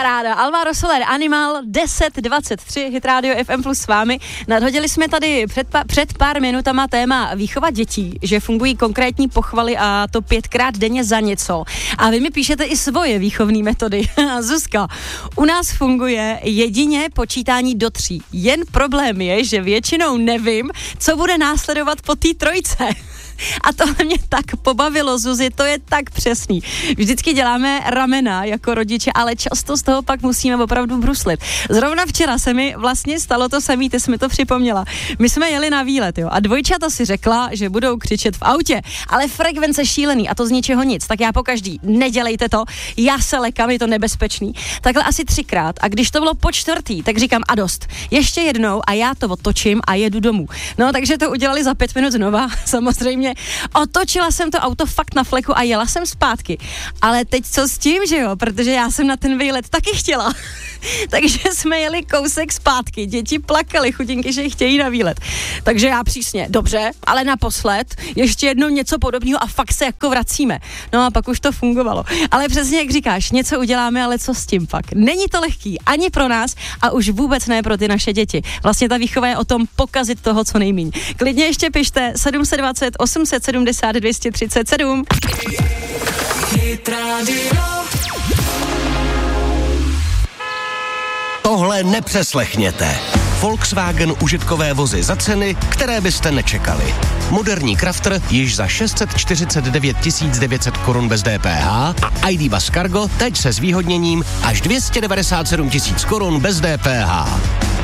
Paráda. Alvaro Soler, Animal, 10:23, Hit Radio FM plus s vámi. Nadhodili jsme tady před pár minutama téma výchova dětí, že fungují konkrétní pochvaly a to 5krát denně za něco. A vy mi píšete i svoje výchovné metody. Zuzka, u nás funguje jedině počítání do 3. Jen problém je, že většinou nevím, co bude následovat po té trojce. A tohle mě tak pobavilo, Zuzi, to je tak přesný. Vždycky děláme ramena jako rodiče, ale často z toho pak musíme opravdu bruslit. Zrovna včera se mi vlastně stalo to samý, ty jsi mi to připomněla. My jsme jeli na výlet, jo, a dvojčata si řekla, že budou křičet v autě, ale frekvence šílený a to z ničeho nic. Tak já pokaždý, nedělejte to, já se lekám, je to nebezpečný. Takhle asi 3krát a když to bylo po 4., tak říkám a dost. Ještě jednou a já to otočím a jedu domů. No, takže to udělali za 5 minut znova, samozřejmě. Otočila jsem to auto fakt na fleku a jela jsem zpátky. Ale teď co s tím, že jo? Protože já jsem na ten výlet taky chtěla. Takže jsme jeli kousek zpátky. Děti plakaly, chudinky, že chtějí na výlet. Takže já přísně, dobře, ale naposled, ještě jednou něco podobného a fakt se jako vracíme. No a pak už to fungovalo. Ale přesně jak říkáš, něco uděláme, ale co s tím pak? Není to lehký ani pro nás a už vůbec ne pro ty naše děti. Vlastně ta výchova je o tom pokazit toho, co nejmíň. Klidně ještě pište 720 870 237. Tohle nepřeslechněte. Volkswagen užitkové vozy za ceny, které byste nečekali. Moderní Crafter již za 649 900 korun bez DPH a ID Buzz Cargo teď se zvýhodněním až 297 000 korun bez DPH.